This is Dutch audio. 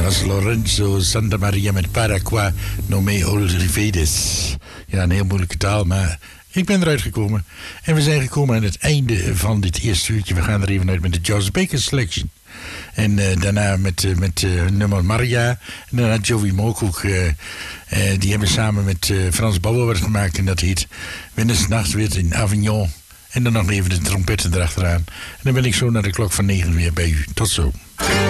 was Lorenzo Santa Maria met Paraqua no me olvides. Ja, een heel moeilijke taal, maar ik ben eruit gekomen. En we zijn gekomen aan het einde van dit eerste uurtje. We gaan er even uit met de Joss Baker Selection. En daarna met nummer Maria. En daarna Joey Mokoek. Die hebben samen met Frans Bauer wat gemaakt. En dat heet Wintersnacht weer in Avignon. En dan nog even de trompetten erachteraan. En dan ben ik zo naar de klok van 9 weer bij u. Tot zo.